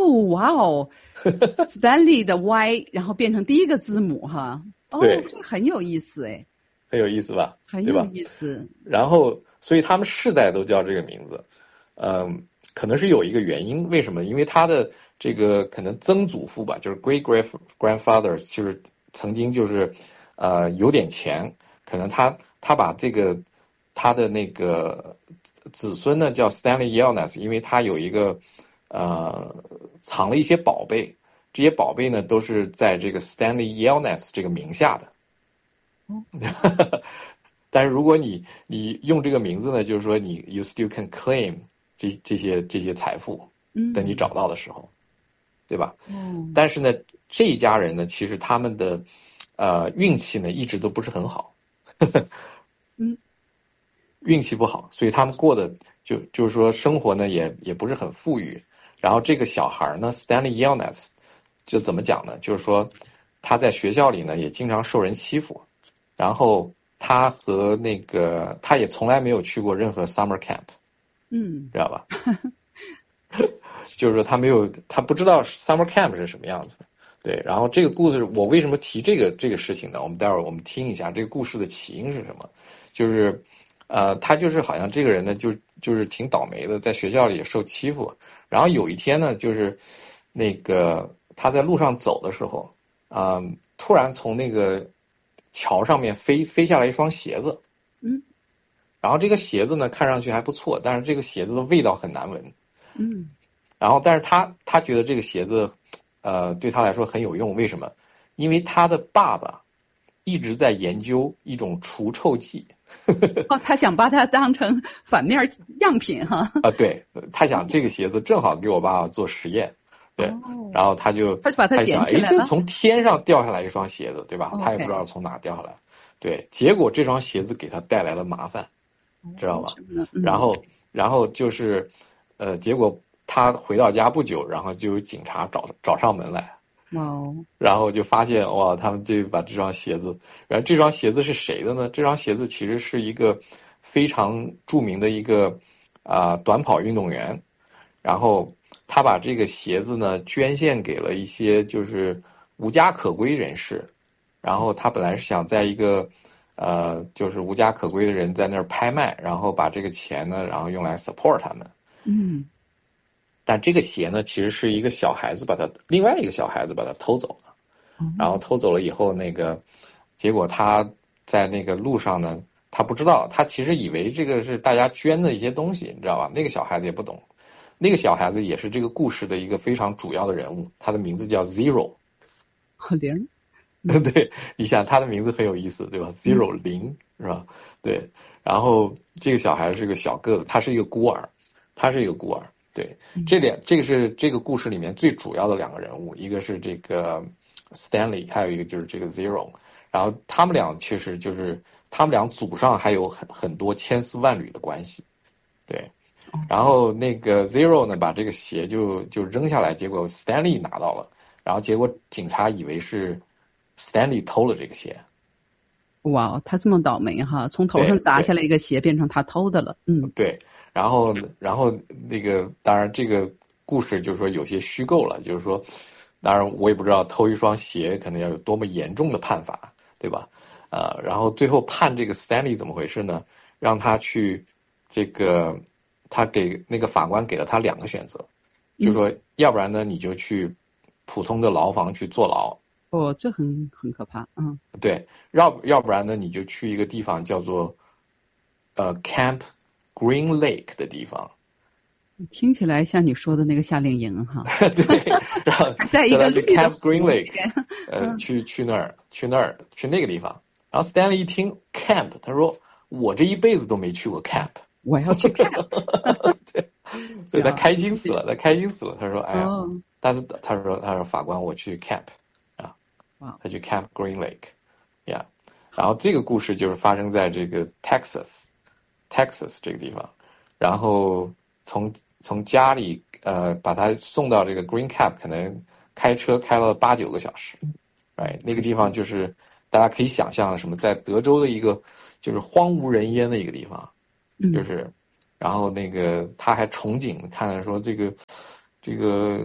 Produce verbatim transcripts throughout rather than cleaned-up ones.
哇哦，Stanley 的 Y， 然后变成第一个字母哈。哦， 对， 这个很有意思哎， 很有意思吧？ 很有意思。 然后，所以他们世代都叫这个名字，嗯，可能是有一个原因，为什么？因为他的这个可能曾祖父吧，就是 great grand grandfather， 就是曾经就是呃有点钱，可能他他把这个他的那个子孙呢叫 Stanley Yelnats， 因为他有一个呃藏了一些宝贝，这些宝贝呢都是在这个 Stanley Yelnats 这个名下的。 哦但是如果你你用这个名字呢，就是说你 you still can claim 这这些这些财富，等你找到的时候，对吧？ 嗯， 但是呢，这一家人呢，其实他们的呃运气呢一直都不是很好， 嗯， 运气不好，所以他们过的就就是说生活呢也也不是很富裕。然后这个小孩呢 ，Stanley Yelnats 就怎么讲呢？就是说他在学校里呢也经常受人欺负，然后。他和那个，他也从来没有去过任何 summer camp， 嗯， 知道吧？就是说他没有，他不知道 summer camp 是什么样子的。对，然后这个故事，我为什么提这个这个事情呢？我们待会儿我们听一下这个故事的起因是什么。就是，呃，他就是好像这个人呢，就就是挺倒霉的，在学校里也受欺负。然后有一天呢，就是那个他在路上走的时候，啊、呃，突然从那个桥上面飞飞下来一双鞋子， 嗯， 然后这个鞋子呢看上去还不错，但是这个鞋子的味道很难闻， 嗯， 然后但是他他觉得这个鞋子，呃，对他来说很有用，为什么？因为他的爸爸一直在研究一种除臭剂。 哦，他想把它当成反面样品哈。 啊，对，他想这个鞋子正好给我爸爸做实验。对， 哦、 然后他就他就把它捡起来了， 哎，这从天上掉下来一双鞋子，对吧？ Okay. 他也不知道从哪掉下来，对，结果这双鞋子给他带来了麻烦，知道吗？ 嗯、 然后，然后就是，呃，结果他回到家不久，然后就有警察找找上门来， 哇哦， 然后就发现哇，他们就把这双鞋子，然后这双鞋子是谁的呢？这双鞋子其实是一个非常著名的一个啊、呃、短跑运动员，然后。他把这个鞋子呢捐献给了一些就是无家可归人士，然后他本来是想在一个呃就是无家可归的人在那儿拍卖，然后把这个钱呢然后用来 support 他们。 嗯， 但这个鞋呢其实是一个小孩子把他另外一个小孩子把他偷走了，然后偷走了以后那个结果他在那个路上呢他不知道，他其实以为这个是大家捐的一些东西，你知道吧？那个小孩子也不懂。那个小孩子也是这个故事的一个非常主要的人物，他的名字叫 Zero。 零， 嗯、对，你想他的名字很有意思，对吧 ？Zero 零是吧？对，然后这个小孩是个小个子，他是一个孤儿，他是一个孤儿。对，这两这个是这个故事里面最主要的两个人物，一个是这个 Stanley， 还有一个就是这个 Zero。然后他们俩确实就是他们俩祖上还有很很多千丝万缕的关系，对。然后那个 Zero 呢，把这个鞋就就扔下来，结果 Stanley 拿到了，然后结果警察以为是 Stanley 偷了这个鞋。 哇，他这么倒霉哈，从头上砸下来一个鞋，变成他偷的了。嗯， 对，然后然后那个当然这个故事就是说有些虚构了，就是说，当然我也不知道偷一双鞋可能要有多么严重的判罚，对吧？呃，然后最后判这个 Stanley 怎么回事呢？让他去这个。他给那个法官给了他两个选择，就说要不然呢你就去普通的牢房去坐牢， 哦，这很很可怕，嗯， 对，要要不然呢你就去一个地方叫做呃 Camp Green Lake 的地方， 听起来像你说的那个夏令营哈， 对，然后在一个去 Camp Green 湖 Lake， 呃，去去那儿去那儿去那个地方，然后 Stanley 一听 Camp， 他说我这一辈子都没去过 Camp。 我要去看， 对，所以他开心死了，他开心死了。他说：“哎呀， 哦、 但是他说他说法官，我去 camp 啊，他去 Camp Green Lake， 呀、yeah ，然后这个故事就是发生在这个 Texas，Texas 这个地方，然后从从家里呃把他送到这个 Green Camp， 可能开车开了八九个小时，哎，那个地方就是大家可以想象什么，在德州的一个就是荒无人烟的一个地方。”就是，然后那个他还憧憬看说这个，这个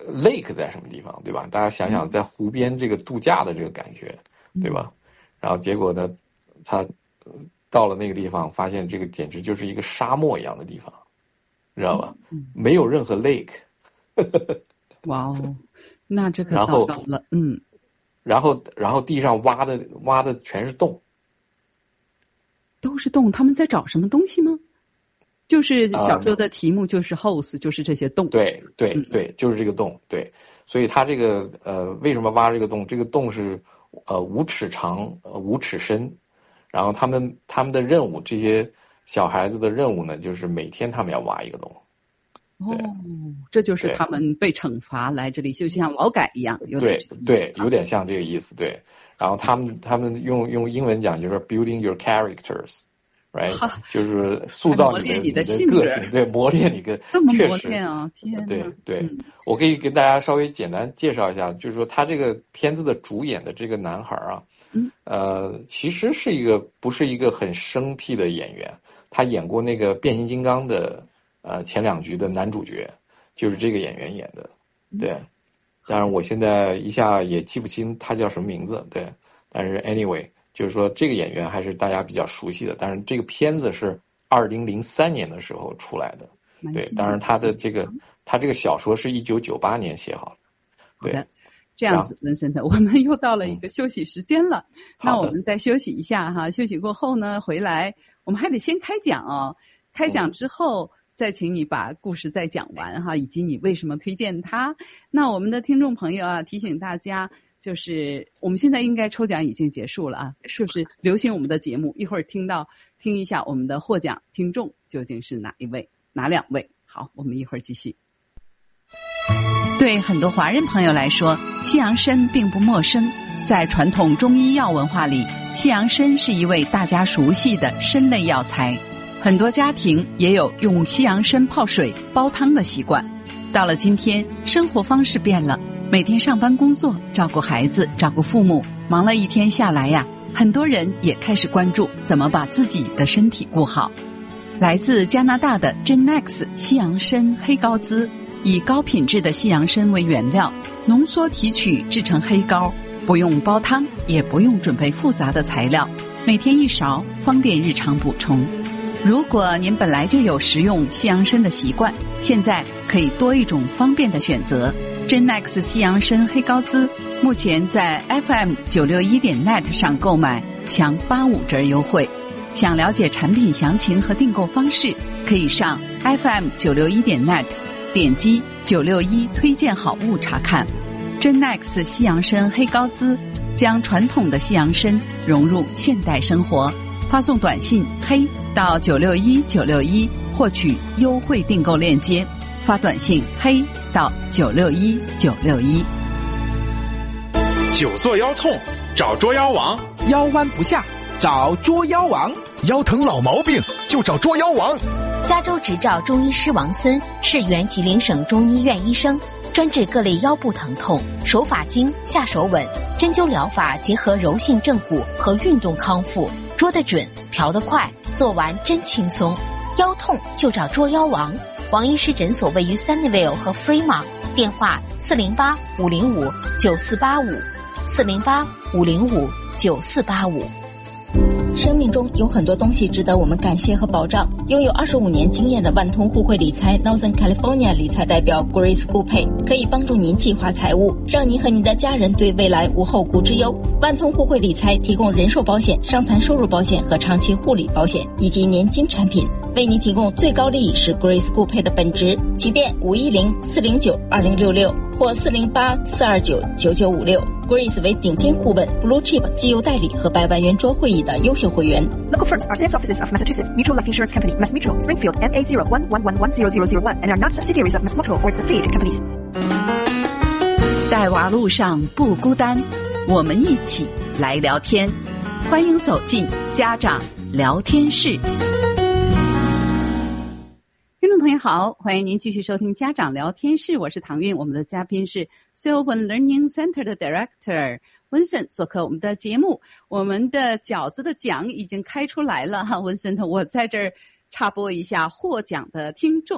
lake 在什么地方，对吧？大家想想，在湖边这个度假的这个感觉，对吧？然后结果呢，他到了那个地方，发现这个简直就是一个沙漠一样的地方，知道吧？没有任何 lake。 哇哦，那这可糟糕了。嗯， 然后然后地上挖的挖的全是洞， 都是洞。他们在找什么东西吗？就是小说的题目就是 holes，、uh, 就是这些洞。 对对对，就是这个洞。对，所以他这个呃，为什么挖这个洞？这个洞是呃五尺长，呃五尺深。然后他们他们的任务，这些小孩子的任务呢，就是每天他们要挖一个洞。 哦，这就是他们被惩罚来这里，就像劳改一样，有点对对，有点像这个意思。对，然后他们他们用用英文讲就是 building your characters。Right， 就是塑造你的你的个性，对，磨练你个。 这么磨练啊！天哪！ 对对、嗯，我可以跟大家稍微简单介绍一下，就是说他这个片子的主演的这个男孩啊， 嗯， 呃，其实是一个不是一个很生僻的演员，他演过那个变形金刚的呃前两局的男主角，就是这个演员演的。对，嗯、当然我现在一下也记不清他叫什么名字，对，但是 anyway。就是说，这个演员还是大家比较熟悉的，但是这个片子是二零零三年的时候出来的，对。当然，他的这个他这个小说是一九九八年写好的，对。 好的，这样子，文森特，我们又到了一个休息时间了，嗯、那我们再休息一下哈。休息过后呢，回来我们还得先开讲哦，开讲之后。嗯再请你把故事再讲完哈，以及你为什么推荐它。那我们的听众朋友啊，提醒大家，就是我们现在应该抽奖已经结束了啊，就是留心我们的节目，一会儿听到听一下我们的获奖听众究竟是哪一位，哪两位。好，我们一会儿继续。对很多华人朋友来说，西洋参并不陌生，在传统中医药文化里，西洋参是一味大家熟悉的参类药材。很多家庭也有用西洋参泡水煲汤的习惯。到了今天，生活方式变了，每天上班工作，照顾孩子，照顾父母，忙了一天下来呀，很多人也开始关注怎么把自己的身体顾好。来自加拿大的 Genex 西洋参黑膏滋，以高品质的西洋参为原料，浓缩提取制成黑膏，不用煲汤，也不用准备复杂的材料，每天一勺，方便日常补充。如果您本来就有食用西洋参的习惯，现在可以多一种方便的选择。Genex 西洋参黑膏滋目前在 F M 九六一点 net 上购买，享八五折优惠。想了解产品详情和订购方式，可以上 F M 九六一点 net 点击九六一推荐好物查看。Genex 西洋参黑膏滋将传统的西洋参融入现代生活，发送短信黑到九六一九六一获取优惠订购链接，发短信黑到九六一九六一。 久坐腰痛找捉妖王， 腰弯不下找捉妖王， 腰疼老毛病就找捉妖王。 加州执照中医师王森是原吉林省中医院医生，专治各类腰部疼痛，手法精，下手稳，针灸疗法结合柔性正骨和运动康复，捉得准，调得快，做完真轻松。腰痛就找捉妖王。王医师诊所位于 Sunnyvale 和 Fremont， 电话四零八五零五九四八五，四零八五零五九四八五。 生命中有很多东西值得我们感谢和保障。拥有二十五年经验的万通互惠理财 Northern California 理财代表 Grace Gupay 可以帮助您计划财务，让您和您的家人对未来无后顾之忧。万通互惠理财提供人寿保险、伤残收入保险和长期护理保险以及年金产品，为您提供最高利益是 Grace Gupay 的本职。起电五一零四零九二零六六或四零八四二九九九五六。Grace 为顶尖顾问 Blue Chip 绩优代理和百万圆桌会议的优秀会员。 Local firms are sales offices of Massachusetts Mutual Life Insurance Company, Mass Mutual, Springfield, M A zero one one one one zero zero zero one, and are not subsidiaries of Mass Mutual or its affiliated companies. 带娃路上不孤单，我们一起来聊天，欢迎走进家长聊天室。听众朋友好，欢迎您继续收听家长聊天室，我是唐韵，我们的嘉宾是 Sylvan Learning Center 的 Director温森做客我们的节目。我们的饺子的奖已经开出来了哈，温森特，我在这儿插播一下获奖的听众。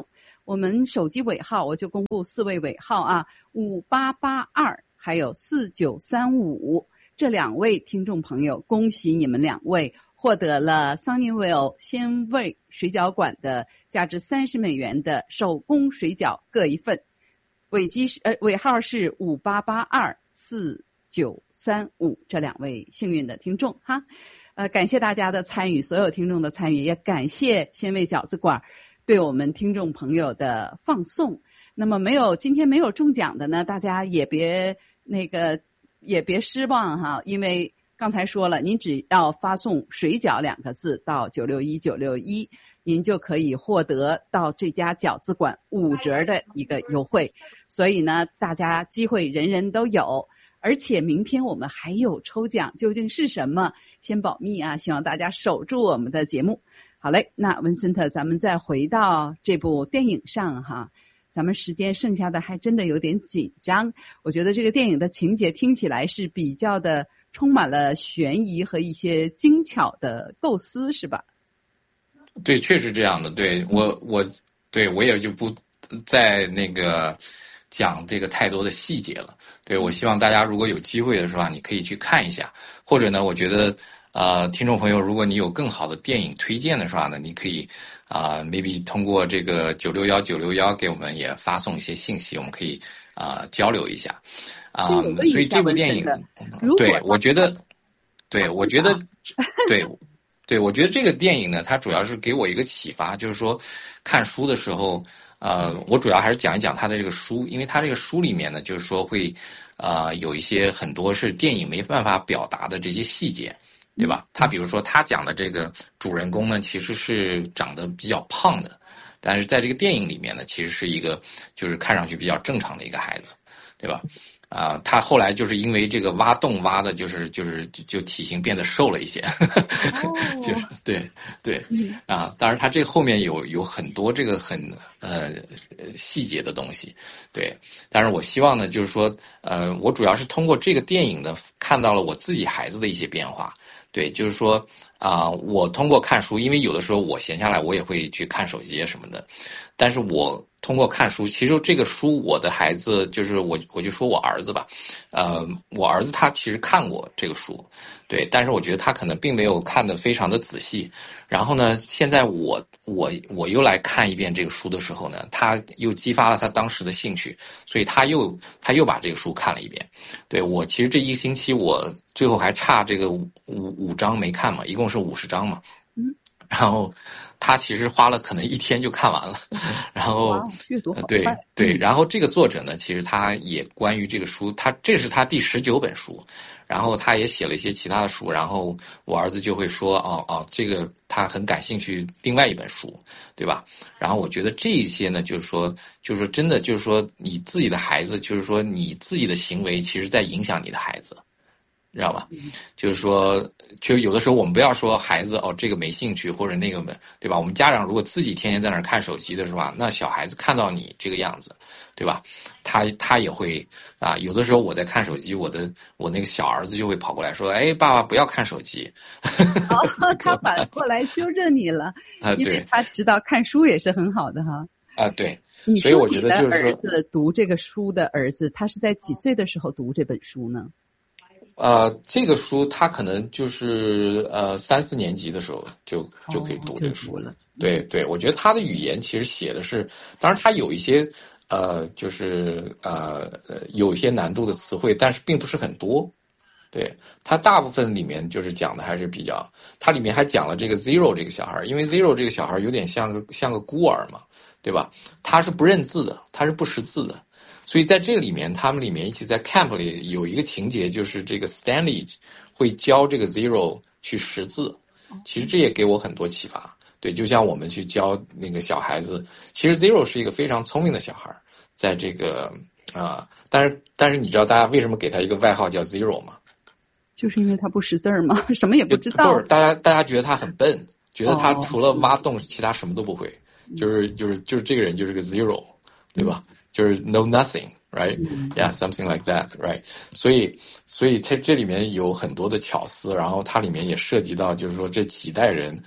我们手机尾号我就公布四位尾号啊，五八八二还有四九三五，这两位听众朋友，恭喜你们两位获得了 Sunnyvale 鲜味水饺馆的价值三十美元的手工水饺各一份，尾机是呃尾号是五八八二四九三五，这两位幸运的听众哈。呃，感谢大家的参与，所有听众的参与，也感谢鲜味饺子馆对我们听众朋友的放送。那么没有今天没有中奖的呢，大家也别那个也别失望哈，因为刚才说了，您只要发送水饺两个字到九六一九六一，您就可以获得到这家饺子馆五折的一个优惠。所以呢，大家机会人人都有，而且明天我们还有抽奖，究竟是什么？先保密啊！希望大家守住我们的节目。好嘞，那文森特，咱们再回到这部电影上哈。咱们时间剩下的还真的有点紧张，我觉得这个电影的情节听起来是比较的充满了悬疑和一些精巧的构思，是吧？ 对，确实这样的。对我，我对我也就不再那个讲这个太多的细节了。对，我希望大家如果有机会的时候啊，你可以去看一下，或者呢，我觉得呃，听众朋友，如果你有更好的电影推荐的话呢，你可以啊、呃、，maybe 通过这个九六幺九六幺给我们也发送一些信息，我们可以啊、呃、交流一下啊、呃。所以这部电影，对我觉得，对我觉得，对对，我觉得这个电影呢，它主要是给我一个启发，就是说看书的时候，呃，我主要还是讲一讲它的这个书，因为它这个书里面呢，就是说会呃有一些很多是电影没办法表达的这些细节。对吧？他比如说他讲的这个主人公呢，其实是长得比较胖的，但是在这个电影里面呢，其实是一个就是看上去比较正常的一个孩子，对吧？啊、呃，他后来就是因为这个挖洞挖的，就是就是就就体型变得瘦了一些，呵呵就是对对啊。当然，他这后面有有很多这个很呃细节的东西，对。但是我希望呢，就是说呃，我主要是通过这个电影呢，看到了我自己孩子的一些变化。对，就是说啊、呃，我通过看书，因为有的时候我闲下来，我也会去看手机什么的。但是我通过看书，其实这个书，我的孩子就是我，我就说我儿子吧，呃，我儿子他其实看过这个书，对，但是我觉得他可能并没有看得非常的仔细。然后呢，现在我我我又来看一遍这个书的时候呢，他又激发了他当时的兴趣，所以他又他又把这个书看了一遍。对，我其实这一个星期我最后还差这个五五章没看嘛，一共是五十章嘛，嗯，然后他其实花了可能一天就看完了，然后阅读好快， 对对，然后这个作者呢，其实他也关于这个书，他这是他第十九本书。然后他也写了一些其他的书，然后我儿子就会说，哦哦，这个他很感兴趣另外一本书，对吧？然后我觉得这一些呢，就是说，就是说真的，就是说你自己的孩子，就是说你自己的行为，其实在影响你的孩子，知道吧？就是说，就有的时候我们不要说孩子哦这个没兴趣或者那个没，对吧？我们家长如果自己天天在那儿看手机的是吧？那小孩子看到你这个样子，对吧？他他也会啊，有的时候我在看手机，我的我那个小儿子就会跑过来说：“哎，爸爸不要看手机。” 哦，他反过来纠正你了啊， 因为他知道看书也是很好的哈。 啊，对。 你所以我觉得就是儿子读这个书的儿子，他是在几岁的时候读这本书呢？ 呃，这个书他可能就是呃三四年级的时候就就可以读这个书了。哦、对对，我觉得他的语言其实写的是，当然他有一些呃就是呃有一些难度的词汇，但是并不是很多。对，他大部分里面就是讲的还是比较，他里面还讲了这个 Zero 这个小孩，因为 Zero 这个小孩有点像个像个孤儿嘛，对吧？他是不认字的，他是不识字的。所以在这里面，他们里面一起在 camp 里有一个情节，就是这个 Stanley 会教这个 Zero 去识字。其实这也给我很多启发。对，就像我们去教那个小孩子，其实 Zero 是一个非常聪明的小孩，在这个啊、呃，但是但是你知道大家为什么给他一个外号叫 Zero 吗？ 就是因为他不识字儿吗？什么也不知道。 不是，大家大家觉得他很笨，觉得他除了挖洞，其他什么都不会。就是就是就是这个人就是个 Zero， 对吧？嗯，就是 know nothing, right? Yeah, something like that, right? 所以，所以它这里面有很多的巧思，然后它里面也涉及到，就是说这几代人，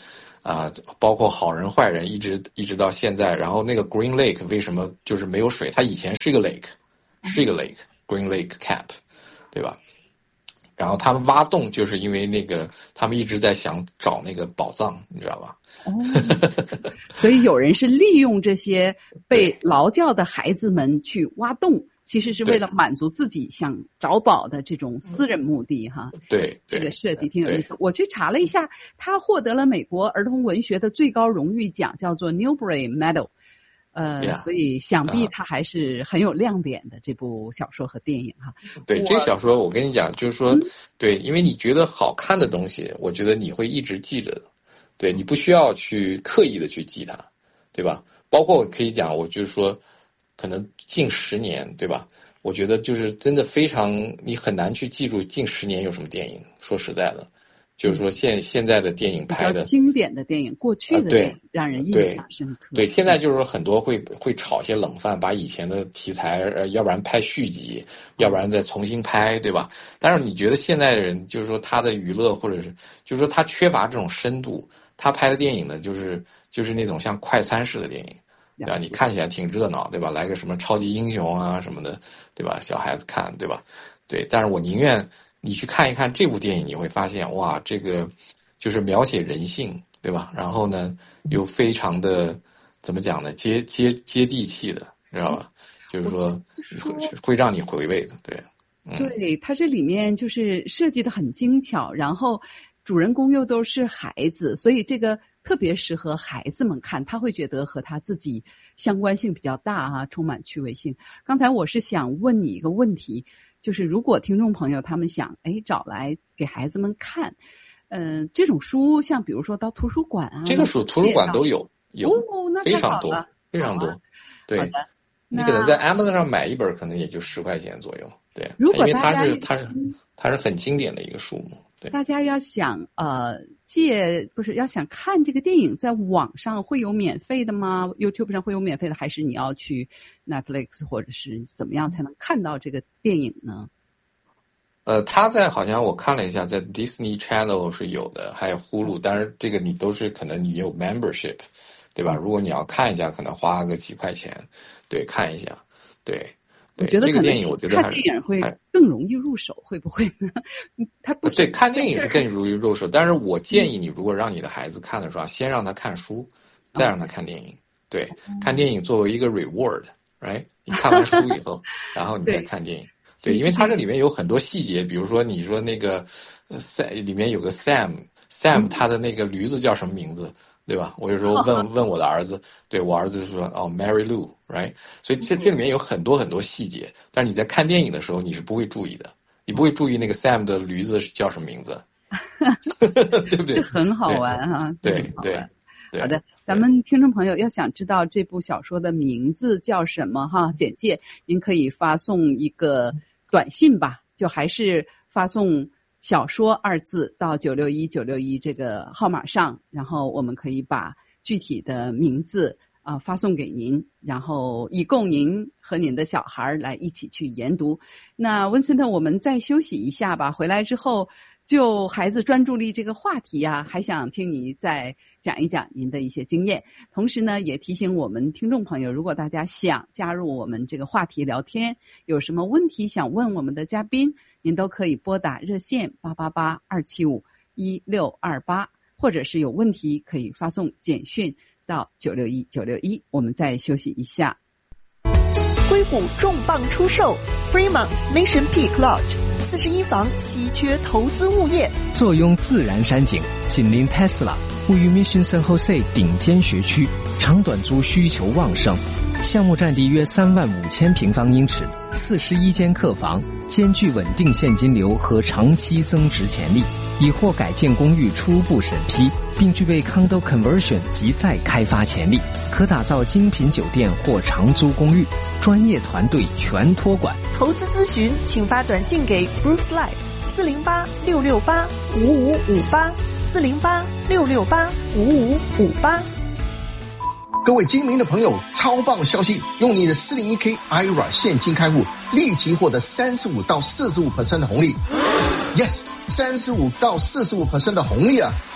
啊、呃，包括好人坏人，一直一直到现在。然后那个 Green Lake 为什么就是没有水？它以前是一个 lake， 是一个 lake，Green Lake Camp， 对吧？然后他们挖洞，就是因为那个他们一直在想找那个宝藏，你知道吧？ 哦，所以有人是利用这些被劳教的孩子们去挖洞，其实是为了满足自己想找宝的这种私人目的哈。 对， 这个设计挺有意思。我去查了一下，他获得了美国儿童文学的最高荣誉奖，叫做 Newbery Medal。呃， yeah, 所以想必它还是很有亮点的、uh, 这部小说和电影哈。 对，这个小说我跟你讲，就是说，嗯、对，因为你觉得好看的东西，我觉得你会一直记着的。对，你不需要去刻意的去记它，对吧？包括我可以讲，我就是说，可能近十年，对吧？我觉得就是真的非常，你很难去记住近十年有什么电影。说实在的。就是说现现在的电影拍的比较经典的电影，过去的电影让人印象深刻。 对，对现在就是说很多会会炒些冷饭，把以前的题材，呃，要不然拍续集，要不然再重新拍，对吧？但是你觉得现在的人，就是说他的娱乐或者是，就是说他缺乏这种深度，他拍的电影呢，就是就是那种像快餐式的电影，对吧？你看起来挺热闹，对吧？来个什么超级英雄啊什么的，对吧？小孩子看，对吧？对，但是我宁愿。你去看一看这部电影，你会发现，哇，这个就是描写人性，对吧？然后呢，又非常的怎么讲呢？接接接地气的，知道吧？就是说会让你回味的，对。嗯、 对，它这里面就是设计的很精巧，然后主人公又都是孩子，所以这个特别适合孩子们看，他会觉得和他自己相关性比较大啊，充满趣味性。刚才我是想问你一个问题。就是如果听众朋友他们想哎找来给孩子们看，嗯、呃，这种书像比如说到图书馆啊， 这个书图书馆都有，有、 哦、那非常多，非常多。对，你可能在 Amazon 上买一本，可能也就十块钱左右。对， 如果因为它是它是它是很经典的一个书目。对， 大家要想呃借不是要想看这个电影，在网上会有免费的吗 ？YouTube 上会有免费的，还是你要去 Netflix 或者是怎么样才能看到这个电影呢？ 呃，他在好像我看了一下，在 Disney Channel 是有的，还有 Hulu， 当然这个你都是可能你有 membership， 对吧？如果你要看一下，可能花个几块钱，对，看一下，对。 我觉得这个电影，我觉得看电影会更容易入手，会不会呢？他不对，看电影是更容易入手，但是我建议你，如果让你的孩子看的时候，先让他看书，再让他看电影。对，看电影作为一个 reward，right？ 你看完书以后，然后你再看电影。对，因为它这里面有很多细节，比如说你说那个 Sam 里面有个 Sam，Sam 他的那个驴子叫什么名字？对吧？我有时候问问我的儿子，对我儿子说哦 ，Mary Lou，right？ 所以这这里面有很多很多细节，但是你在看电影的时候你是不会注意的，你不会注意那个 Sam 的驴子叫什么名字，对不对？ 这很好玩哈、啊。 对对对。 好的，咱们听众朋友要想知道这部小说的名字叫什么哈，简介您可以发送一个短信吧，就还是发送。小说二字到九六一九六一这个号码上，然后我们可以把具体的名字啊、呃、发送给您，然后以供您和您的小孩来一起去研读。那温森特，我们再休息一下吧，回来之后就孩子专注力这个话题啊，还想听你再讲一讲您的一些经验。同时呢，也提醒我们听众朋友，如果大家想加入我们这个话题聊天，有什么问题想问我们的嘉宾，您都可以拨打热线八八八二七五一六二八，或者是有问题可以发送简讯到九六一九六一。我们再休息一下。 硅谷重磅出售 Fremont Mission Peak Lodge 四十一房稀缺投资物业， 坐拥自然山景，紧邻 Tesla， 位于 Mission San Jose 顶尖学区，长短租需求旺盛。项目占地约三万五千平方英尺，四十一间客房，兼具稳定现金流和长期增值潜力，已获改建公寓初步审批，并具备 condo conversion 及再开发潜力，可打造精品酒店或长租公寓，专业团队全托管。 投资咨询请发短信给 Bruce Lai 四零八六六八五五五八四零八六六八五五五八。 各位精明的朋友，超棒消息！用你的 四零一 K I R A 现金开户，立即获得 百分之三十五到百分之四十五 的红利。Yes， 百分之三十五到百分之四十五 的红利啊！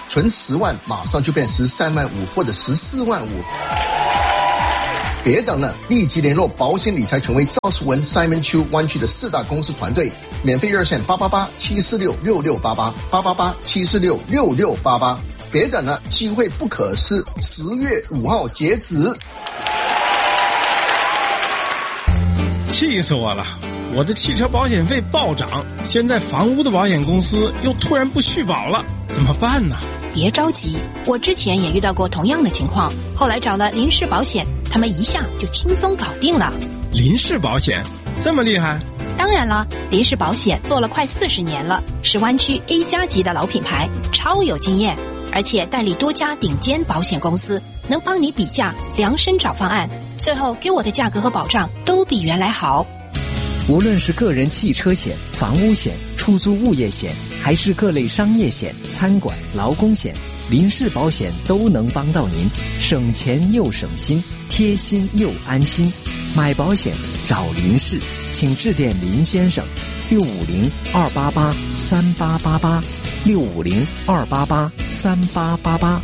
存十万马上就变十三万五或者十四万五。别等了，立即联络保险理财权威赵世文 Simon Chu 湾区的四大公司团队，免费热线八八八七四六六六八八八八八七四六六六八八。别等了，机会不可失，十月五号截止。 气死我了！我的汽车保险费暴涨，现在房屋的保险公司又突然不续保了，怎么办呢？ 别着急，我之前也遇到过同样的情况，后来找了林氏保险，他们一下就轻松搞定了。 林氏保险这么厉害？ 当然了，林氏保险做了快四十年了，是湾区 A 加级的老品牌，超有经验，而且代理多家顶尖保险公司，能帮你比价量身找方案，最后给我的价格和保障都比原来好。 无论是个人汽车险、房屋险、出租物业险，还是各类商业险、餐馆、劳工险，林氏保险都能帮到您，省钱又省心，贴心又安心。买保险找林氏，请致电林先生，六五零二八八三八八八，六五零二八八三八八八。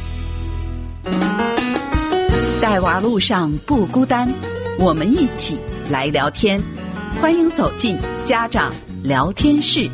带娃路上不孤单，我们一起来聊天。欢迎走进家长聊天室。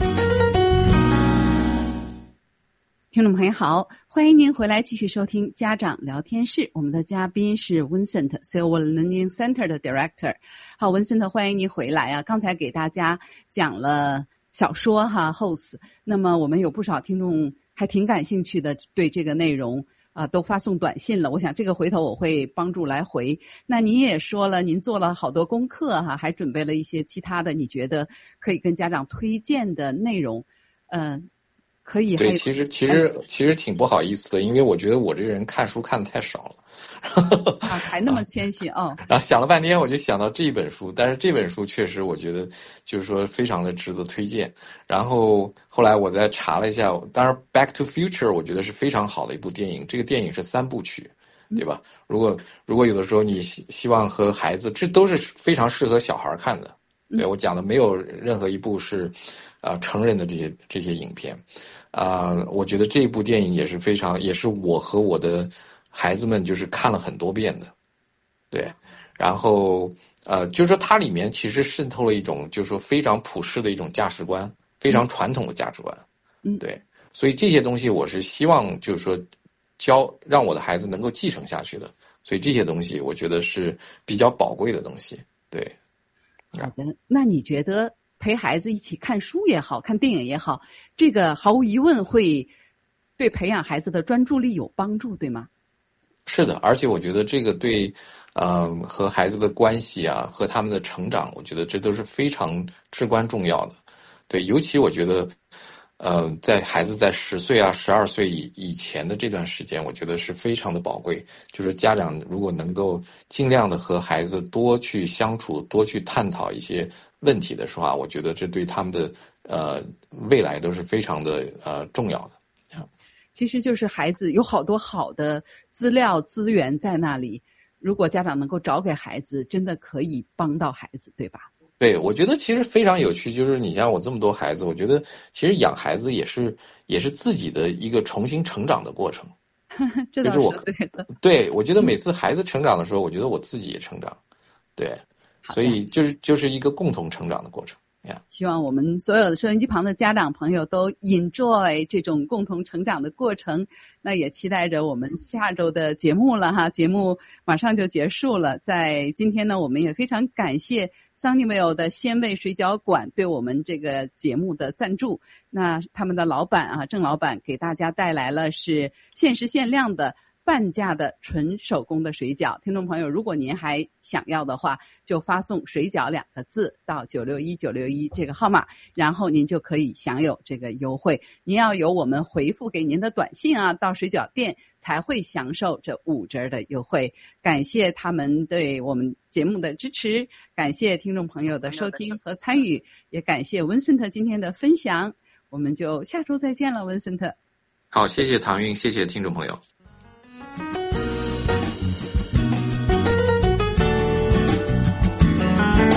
听众朋友好，欢迎您回来继续收听家长聊天室。我们的嘉宾是 Vincent Silver Learning Center 的 Director。好 Vincent， 欢迎您回来啊！刚才给大家讲了小说哈 Host， 那么我们有不少听众还挺感兴趣的，对这个内容啊、呃，都发送短信了。我想这个回头我会帮助来回。那您也说了，您做了好多功课哈，还准备了一些其他的，你觉得可以跟家长推荐的内容，呃。可以， 对，其实其实其实挺不好意思的，因为我觉得我这个人看书看的太少了， 啊，还那么谦虚哦。 然后想了半天，我就想到这一本书，但是这本书确实我觉得就是说非常的值得推荐。然后后来我再查了一下，当然《Back to Future》我觉得是非常好的一部电影，这个电影是三部曲，对吧？如果如果有的时候你希希望和孩子，这都是非常适合小孩看的。对，我讲的没有任何一部是啊、呃、成人的这些这些影片啊、呃，我觉得这部电影也是非常，也是我和我的孩子们就是看了很多遍的，对，然后呃，就是说它里面其实渗透了一种就是说非常普世的一种价值观，非常传统的价值观，嗯，对，所以这些东西我是希望就是说教让我的孩子能够继承下去的，所以这些东西我觉得是比较宝贵的东西，对。 好的，那你觉得陪孩子一起看书也好，看电影也好，这个毫无疑问会对培养孩子的专注力有帮助，对吗？ 是的，而且我觉得这个对，呃，和孩子的关系啊，和他们的成长，我觉得这都是非常至关重要的。对，尤其我觉得，呃，在孩子在十岁啊、十二岁以以前的这段时间，我觉得是非常的宝贵。就是家长如果能够尽量的和孩子多去相处，多去探讨一些问题的时候啊，我觉得这对他们的呃未来都是非常的呃重要的。 其实就是孩子有好多好的资料资源在那里，如果家长能够找给孩子，真的可以帮到孩子，对吧？ 对，我觉得其实非常有趣，就是你像我这么多孩子，我觉得其实养孩子也是也是自己的一个重新成长的过程。 这倒是对的。 对，我觉得每次孩子成长的时候，我觉得我自己也成长。对，所以就是就是一个共同成长的过程。 希望我们所有的收音机旁的家长朋友都 enjoy 这种共同成长的过程。那也期待着我们下周的节目了哈，节目马上就结束了。在今天呢，我们也非常感谢 Sunnyvale 的鲜味水饺馆对我们这个节目的赞助。那他们的老板啊，郑老板给大家带来了是限时限量的半价的纯手工的水饺。听众朋友，如果您还想要的话，就发送水饺两个字到九六一九六一这个号码，然后您就可以享有这个优惠。您要有我们回复给您的短信啊，到水饺店才会享受这五折的优惠。感谢他们对我们节目的支持，感谢听众朋友的收听和参与，也感谢文森特今天的分享。我们就下周再见了，文森特。 好，谢谢唐韵，谢谢听众朋友。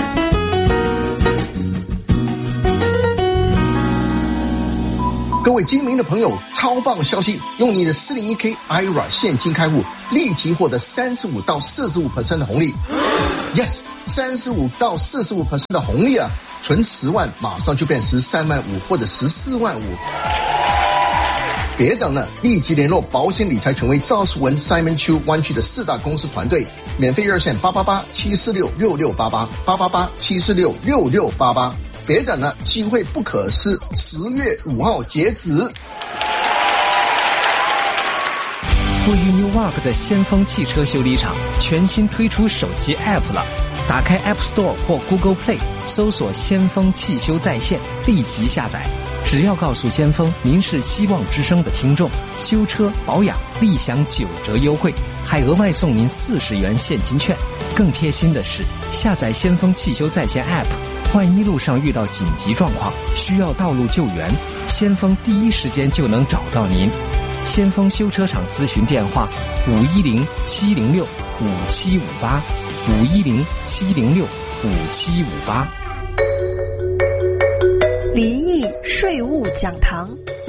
各位精明的朋友，超棒消息！用你的 四零一 K I R A 现金开户，立即获得三十五到四十五 percent 的红利。Yes， 三十五到四十五 percent 的红利啊！存十万，马上就变十三万五或者十四万五。别等了，立即联络保险理财权威赵树文 Simon Chu 湾区的四大公司团队，免费热线八八八七四六六六八八八八八七四六六六八八。别等了，机会不可失，十月五号截止。 位于 Newark 的先锋汽车修理厂全新推出手机 App 了，打开 App Store 或 Google Play， 搜索先锋汽修在线，立即下载。只要告诉先锋您是希望之声的听众，修车保养立享九折优惠，还额外送您四十元现金券。更贴心的是，下载先锋汽修在线 App， 万一路上遇到紧急状况需要道路救援，先锋第一时间就能找到您。先锋修车厂咨询电话：五一零七零六五七五八，五一零七零六五七五八。 离异税务讲堂，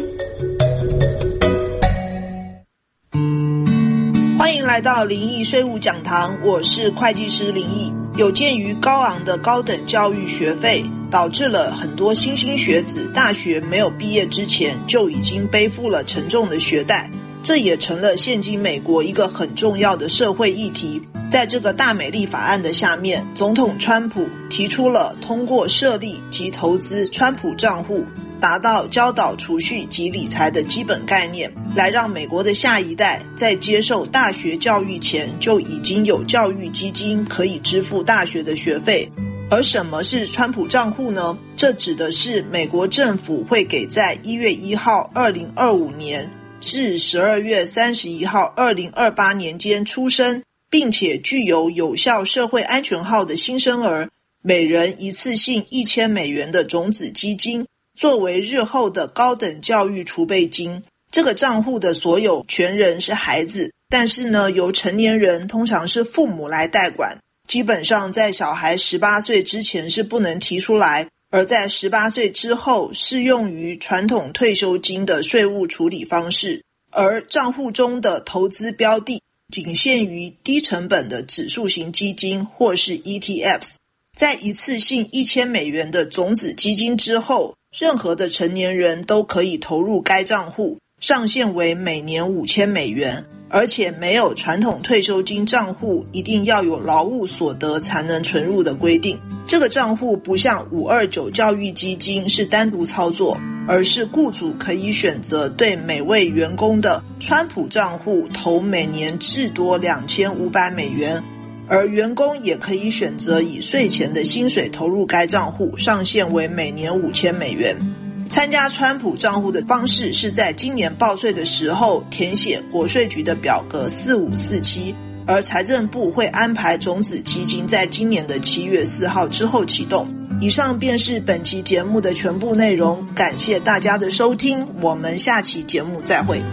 欢迎来到灵异税务讲堂，我是会计师林毅。有鉴于高昂的高等教育学费，导致了很多新兴学子大学没有毕业之前就已经背负了沉重的学贷，这也成了现今美国一个很重要的社会议题。在这个大美丽法案的下面，总统川普提出了通过设立及投资川普账户，达到教导储蓄及理财的基本概念，来让美国的下一代在接受大学教育前就已经有教育基金可以支付大学的学费。而什么是川普账户呢？这指的是美国政府会给在一月一号二零二五年至十二月三十一号二零二八年间出生并且具有有效社会安全号的新生儿，每人一次性一千美元的种子基金，作为日后的高等教育储备金。这个账户的所有权人是孩子，但是呢，由成年人，通常是父母来代管。基本上在小孩十八岁之前是不能提出来，而在十八岁之后适用于传统退休金的税务处理方式。而账户中的投资标的仅限于低成本的指数型基金或是 E T Fs。 在一次性一千美元的种子基金之后，任何的成年人都可以投入该账户，上限为每年五千美元，而且没有传统退休金账户一定要有劳务所得才能存入的规定。这个账户不像五二九教育基金是单独操作，而是雇主可以选择对每位员工的川普账户投每年至多两千五百美元，而员工也可以选择以税前的薪水投入该账户，上限为每年五千美元。参加川普账户的方式是在今年报税的时候填写国税局的表格四五四七，而财政部会安排种子基金在今年的七月四号之后启动。以上便是本期节目的全部内容，感谢大家的收听，我们下期节目再会。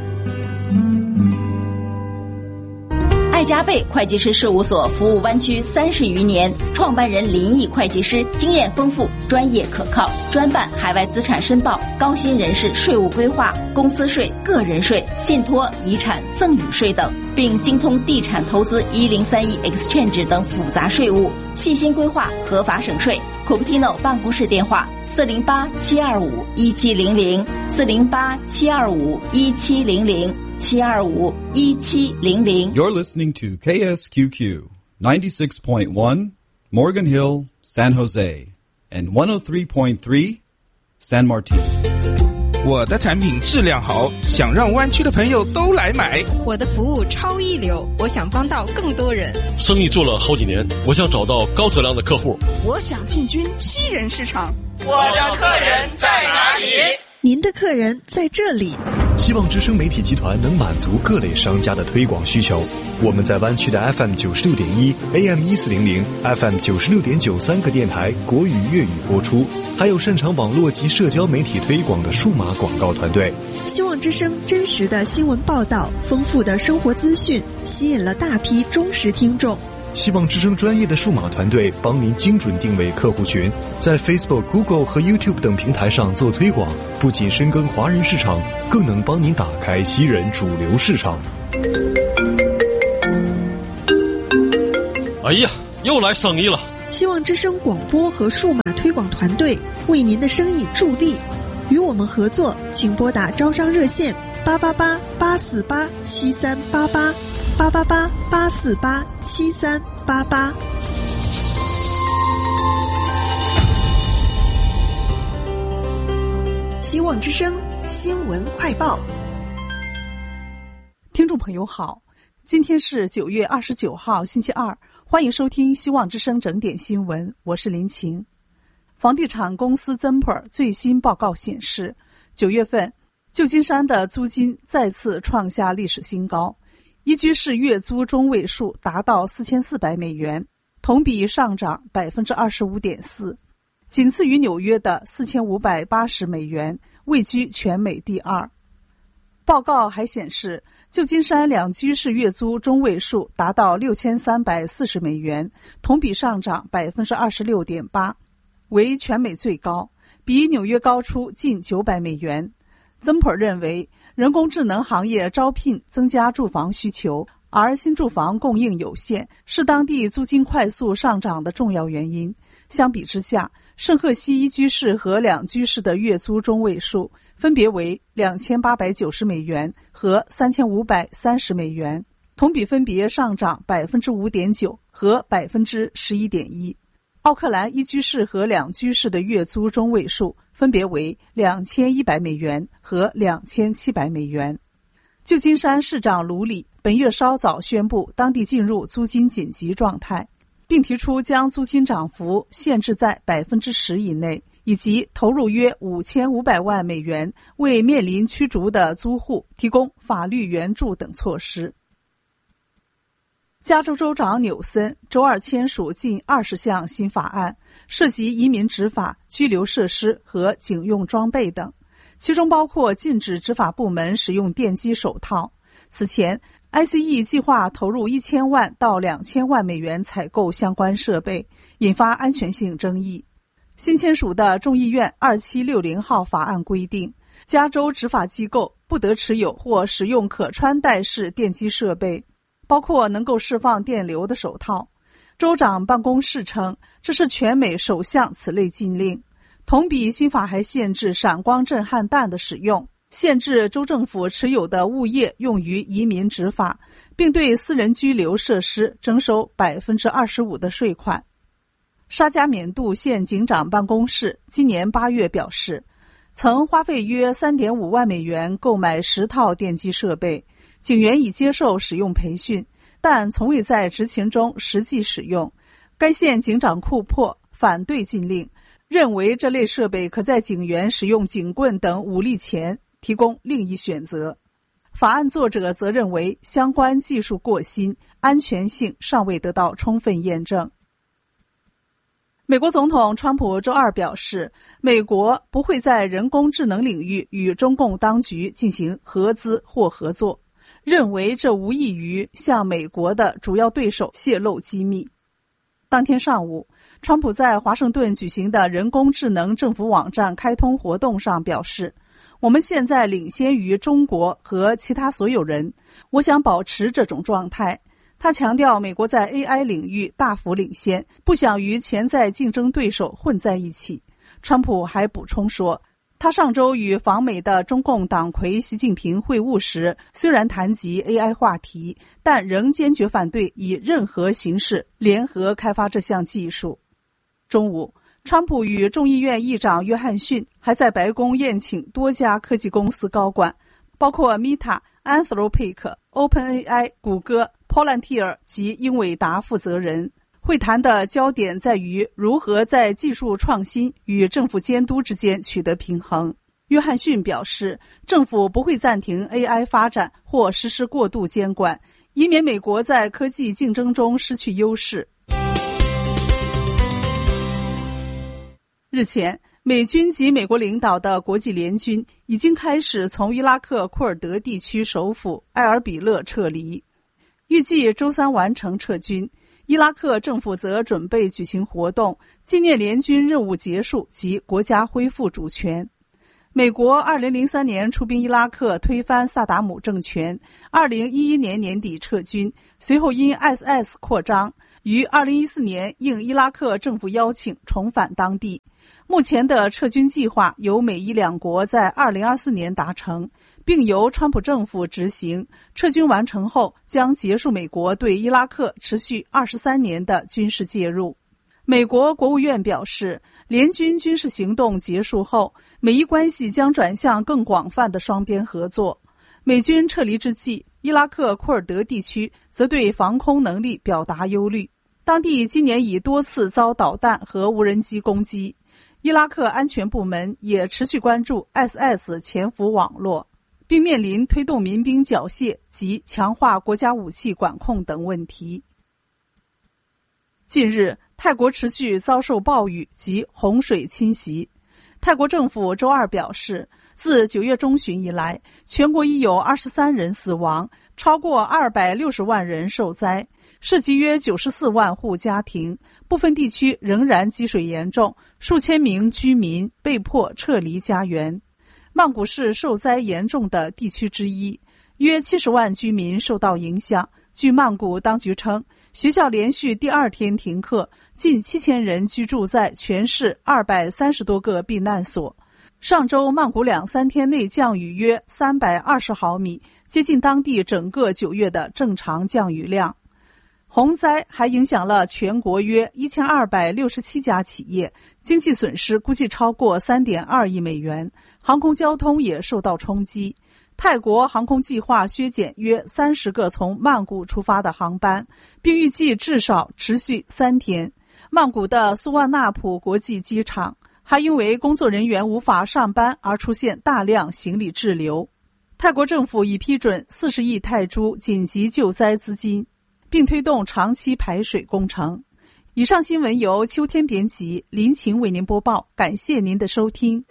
爱加倍会计师事务所服务湾区三十余年，创办人林毅会计师经验丰富，专业可靠，专办海外资产申报、高薪人士税务规划、公司税、个人税、信托、遗产、赠与税等，并精通地产投资一零三一 Exchange 等复杂税务，细心规划合法省税。Cupertino 办公室电话：四零八七二五一七零零，四零八七二五一七零零。七二五一七零零。 You're listening to K S Q Q ninety-six point one Morgan Hill, San Jose, and one oh three point three San Martin. 我的产品质量好，想让湾区的朋友都来买。 我的服务超一流，我想帮到更多人。 生意做了好几年，我想找到高质量的客户。 我想进军西人市场。 我的客人在哪里？ 您的客人在这里。 希望之声媒体集团能满足各类商家的推广需求。我们在湾区的 F M 九十六点一、A M 一四零零、F M 九十六点九三个电台国语、粤语播出，还有擅长网络及社交媒体推广的数码广告团队。 希望之声真实的新闻报道、丰富的生活资讯，吸引了大批忠实听众。 希望之声专业的数码团队帮您精准定位客户群，在 Facebook、Google 和 YouTube 等平台上做推广，不仅深耕华人市场，更能帮您打开西人主流市场。 哎呀，又来生意了！ 希望之声广播和数码推广团队为您的生意助力，与我们合作，请拨打招商热线八八八八四八七三八八八八八八四八七三八八。希望之声新闻快报。 听众朋友好，今天是九月二十九号星期二，欢迎收听希望之声整点新闻，我是林晴。房地产公司 Zumper 最新报告显示，九月份旧金山的租金再次创下历史新高，一居室月租中位数达到四千四百美元，同比上涨 百分之二十五点四， 仅次于纽约的四千五百八十美元，位居全美第二。报告还显示，旧金山两居室月租中位数达到六千三百四十美元，同比上涨 百分之二十六点八， 为全美最高，比纽约高出近九百美元。Zumper 认为，人工智能行业招聘增加住房需求，而新住房供应有限，是当地租金快速上涨的重要原因。相比之下，圣赫西一居室和两居室的月租中位数分别为两千八百九十美元和三千五百三十美元，同比分别上涨 百分之五点九 和 百分之十一点一。奥克兰一居室和两居室的月租中位数分别为两千一百美元和两千七百美元。旧金山市长卢里本月稍早宣布当地进入租金紧急状态，并提出将租金涨幅限制在 百分之十 以内，以及投入约五千五百万美元为面临驱逐的租户提供法律援助等措施。加州州长纽森周二签署近二十项新法案，涉及移民执法、拘留设施和警用装备等，其中包括禁止执法部门使用电击手套。此前 I C E 计划投入一千万到两千万美元采购相关设备，引发安全性争议。新签署的众议院二七六零号法案规定，加州执法机构不得持有或使用可穿戴式电击设备，包括能够释放电流的手套。州长办公室称，这是全美首项此类禁令。同比新法还限制闪光震撼弹的使用，限制州政府持有的物业用于移民执法，并对私人居留设施征收 百分之二十五 的税款。沙加缅度县警长办公室今年八月表示，曾花费约 三点五万美元购买十套电击设备，警员已接受使用培训，但从未在执勤中实际使用。该县警长库珀反对禁令，认为这类设备可在警员使用警棍等武力前提供另一选择。法案作者则认为相关技术过新，安全性尚未得到充分验证。美国总统川普周二表示，美国不会在人工智能领域与中共当局进行合资或合作，认为这无异于向美国的主要对手泄露机密。当天上午，川普在华盛顿举行的人工智能政府网站开通活动上表示，我们现在领先于中国和其他所有人，我想保持这种状态。他强调美国在 A I 领域大幅领先，不想与潜在竞争对手混在一起。川普还补充说，他上周与访美的中共党魁习近平会晤时，虽然谈及 A I 话题，但仍坚决反对以任何形式联合开发这项技术。中午，川普与众议院议长约翰逊还在白宫宴请多家科技公司高管，包括 Meta、Anthropic、OpenAI、谷歌、Palantir 及英伟达负责人。会谈的焦点在于如何在技术创新与政府监督之间取得平衡。约翰逊表示，政府不会暂停 A I 发展或实施过度监管，以免美国在科技竞争中失去优势。日前，美军及美国领导的国际联军已经开始从伊拉克库尔德地区首府埃尔比勒撤离，预计周三完成撤军。 伊拉克政府则准备举行活动，纪念联军任务结束及国家恢复主权。美国二零零三年出兵伊拉克推翻萨达姆政权，二零一一年年底撤军，随后因 I S I S 扩张，于二零一四年应伊拉克政府邀请重返当地。目前的撤军计划由美伊两国在二零二四年达成，并由川普政府执行。撤军完成后，将结束美国对伊拉克持续二十三年的军事介入。美国国务院表示，联军军事行动结束后，美伊关系将转向更广泛的双边合作。美军撤离之际，伊拉克库尔德地区则对防空能力表达忧虑，当地今年已多次遭导弹和无人机攻击。伊拉克安全部门也持续关注 I S I S 潜伏网络，并面临推动民兵缴械及强化国家武器管控等问题。近日，泰国持续遭受暴雨及洪水侵袭。泰国政府周二表示，自九月中旬以来，全国已有二十三人死亡，超过二百六十万人受灾，涉及约九十四万户家庭，部分地区仍然积水严重，数千名居民被迫撤离家园。曼谷是受灾严重的地区之一，约七十万居民受到影响。据曼谷当局称，学校连续第二天停课，近七千人居住在全市二百三十多个避难所。上周曼谷两三天内降雨约三百二十毫米，接近当地整个九月的正常降雨量。洪灾还影响了全国约一千二百六十七家企业，经济损失估计超过 三点二亿美元，航空交通也受到冲击。泰国航空计划削减约三十个从曼谷出发的航班，并预计至少持续三天。曼谷的苏万纳普国际机场还因为工作人员无法上班而出现大量行李滞留。泰国政府已批准四十亿泰铢紧急救灾资金，并推动长期排水工程。以上新闻由秋天编辑，林晴为您播报，感谢您的收听。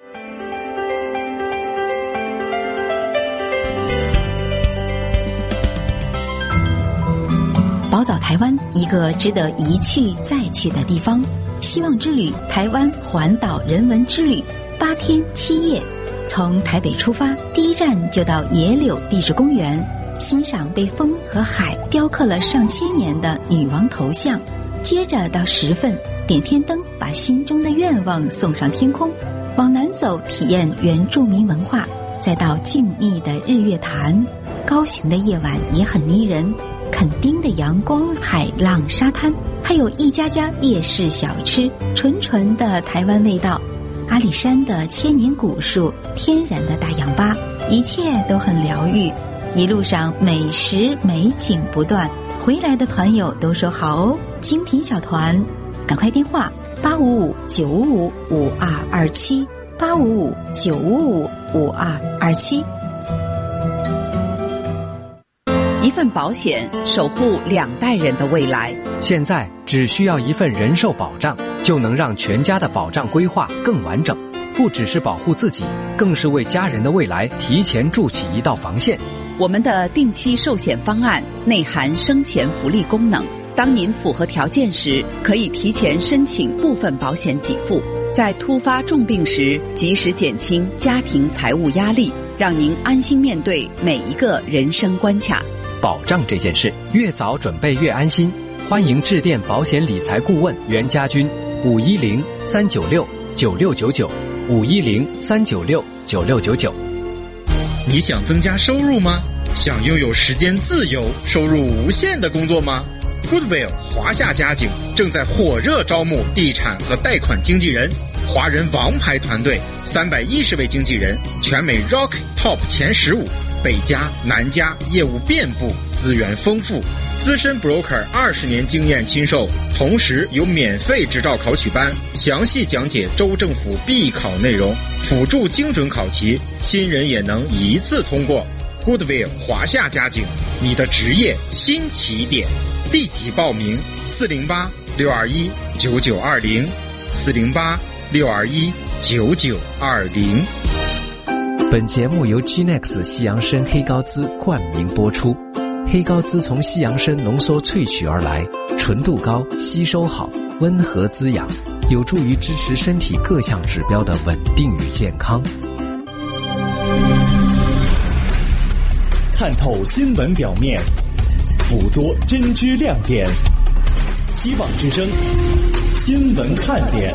宝岛台湾，一个值得一去再去的地方。希望之旅台湾环岛人文之旅，八天七夜，从台北出发，第一站就到野柳地质公园，欣赏被风和海雕刻了上千年的女王头像。接着到十份，点天灯，把心中的愿望送上天空。往南走，体验原住民文化，再到静谧的日月潭。高雄的夜晚也很迷人，垦丁的阳光、海浪、沙滩，还有一家家夜市小吃，纯纯的台湾味道。阿里山的千年古树，天然的大氧吧，一切都很疗愈。一路上美食美景不断，回来的团友都说好哦，精品小团，赶快电话八五五九五五五二二七八五五九五五五二二七。 一份保险守护两代人的未来。 现在只需要一份人寿保障，就能让全家的保障规划更完整。不只是保护自己，更是为家人的未来提前筑起一道防线。 我们的定期寿险方案内含生前福利功能，当您符合条件时，可以提前申请部分保险给付，在突发重病时及时减轻家庭财务压力，让您安心面对每一个人生关卡。 保障这件事，越早准备越安心。欢迎致电保险理财顾问袁家军，五一零三九六九六九九，五一零三九六九六九九。 你想增加收入吗？想拥有时间自由、收入无限的工作吗？ Goodwill 华夏家景正在火热招募地产和贷款经纪人，华人王牌团队，三百一十位经纪人，全美 Rock Top 前十五，北加南加，业务遍布，资源丰富。资深 broker 二十年经验亲授，同时有免费执照考取班，详细讲解州政府必考内容，辅助精准考题，新人也能一次通过。Goodwill 华夏家景，你的职业新起点，立即报名四零八六二一九九二零四零八六二一九九二零。 本节目由 G N E X 西洋参黑高滋冠名播出。 黑高脂从西洋参浓缩萃取而来，纯度高，吸收好，温和滋养，有助于支持身体各项指标的稳定与健康。 看透新闻表面，捕捉真知亮点。希望之声新闻看点。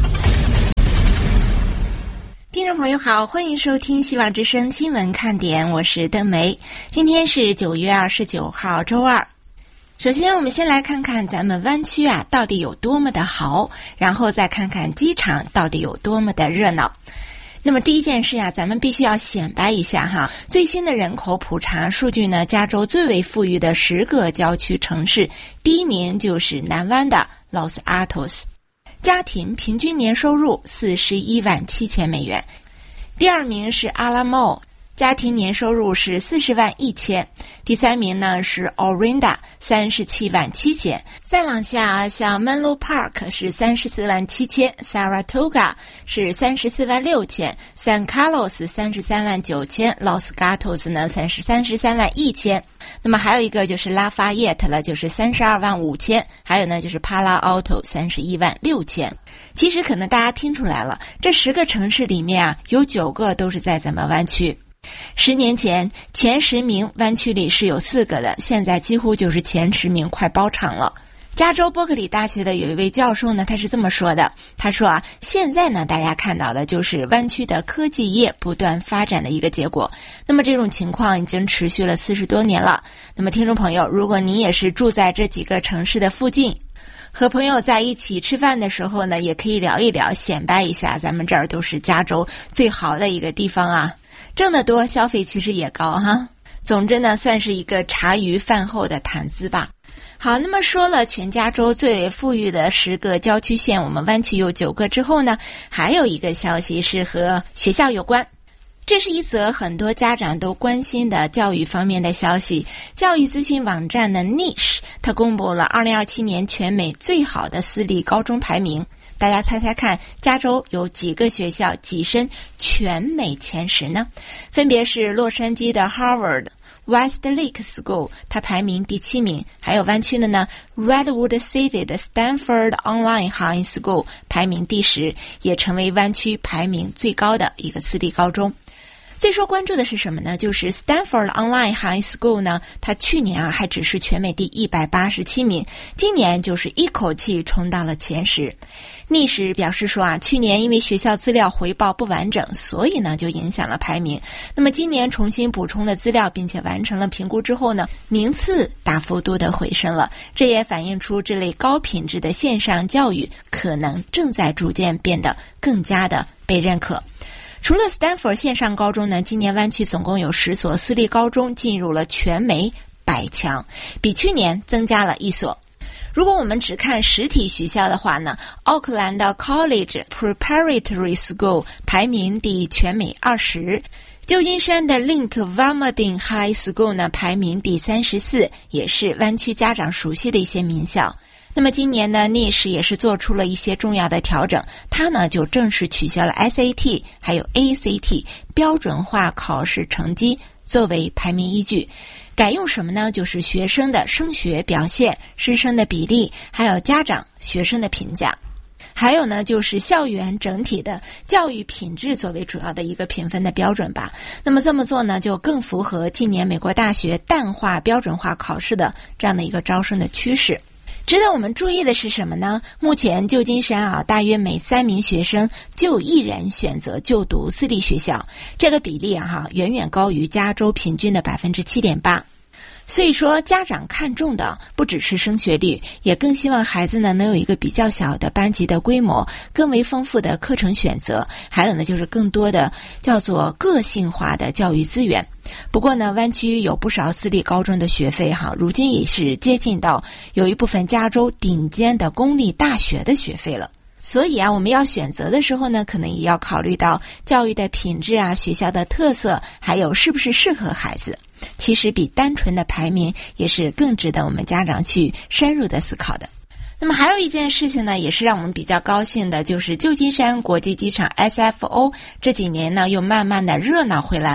听众朋友好，欢迎收听希望之声新闻看点，我是邓梅。今天是九月二十九号周二。首先我们先来看看咱们湾区啊到底有多么的好，然后再看看机场到底有多么的热闹。那么第一件事啊，咱们必须要显摆一下哈，最新的人口普查数据呢，加州最为富裕的十个郊区城市，第一名就是南湾的 Los Altos， 家庭平均年收入四十一万七千美元。第二名是阿拉莫，家庭年收入是四十万一千。第三名呢是 Orinda， 三十七万七千。再往下，像 Menlo Park 是三十四万七千 ，Saratoga 是三十四万六千 ，San Carlos 三十三万九千 ，Los Gatos 呢三十三十三万一千。那么还有一个就是拉法叶特了，就是三十二万五千，还有呢就是帕拉奥托三十一万六千。其实可能大家听出来了，这十个城市里面啊，有九个都是在咱们湾区。十年前前十名湾区里是有四个的，现在几乎就是前十名快包场了。加州伯克利大学的有一位教授呢，他是这么说的，他说啊，现在呢大家看到的就是湾区的科技业不断发展的一个结果。那么这种情况已经持续了四十多年了。那么听众朋友，如果你也是住在这几个城市的附近，和朋友在一起吃饭的时候呢，也可以聊一聊，显摆一下咱们这儿都是加州最好的一个地方啊。挣得多，消费其实也高哈。总之呢，算是一个茶余饭后的谈资吧。好，那么说了全加州最为富裕的十个郊区县，我们湾区有九个之后呢，还有一个消息是和学校有关。这是一则很多家长都关心的教育方面的消息。教育咨询网站的 Niche 它公布了二零二七年全美最好的私立高中排名。大家猜猜看，加州有几个学校跻身全美前十呢？分别是洛杉矶的 Harvard、Westlake School， 它排名第七名；还有湾区的呢 Redwood City 的 Stanford Online High School 排名第十，也成为湾区排名最高的一个私立高中。最受关注的是什么呢？就是 Stanford Online High School 呢，它去年啊还只是全美第一百八十七名，今年就是一口气冲到了前十。逆时表示说啊，去年因为学校资料回报不完整，所以呢就影响了排名。那么今年重新补充了资料，并且完成了评估之后呢，名次大幅度的回升了。这也反映出这类高品质的线上教育可能正在逐渐变得更加的被认可。除了 Stanford 线上高中呢，今年湾区总共有十所私立高中进入了全美百强，比去年增加了一所。如果我们只看实体学校的话呢，奥克兰的 College Preparatory School 排名第全美二十，旧金山的 Link Vamadin High School 呢排名第三十四，也是湾区家长熟悉的一些名校。那么今年呢 N I S 也是做出了一些重要的调整，它呢就正式取消了 S A T 还有 A C T 标准化考试成绩作为排名依据，改用什么呢？就是学生的升学表现、师生的比例，还有家长、学生的评价。还有呢，就是校园整体的教育品质作为主要的一个评分的标准吧。那么这么做呢，就更符合近年美国大学淡化标准化考试的这样的一个招生的趋势。值得我们注意的是什么呢？目前旧金山啊，大约每三名学生就有一人选择就读私立学校，这个比例啊哈，远远高于加州平均的百分之七点八。所以说，家长看重的不只是升学率，也更希望孩子呢能有一个比较小的班级的规模，更为丰富的课程选择，还有呢就是更多的叫做个性化的教育资源。不过呢，湾区有不少私立高中的学费哈，如今也是接近到有一部分加州顶尖的公立大学的学费了。所以啊，我们要选择的时候呢，可能也要考虑到教育的品质啊、学校的特色，还有是不是适合孩子。其实比单纯的排名也是更值得我们家长去深入的思考的。那么还有一件事情呢，也是让我们比较高兴的，就是旧金山国际机场 S F O 这几年呢又慢慢的热闹回来了。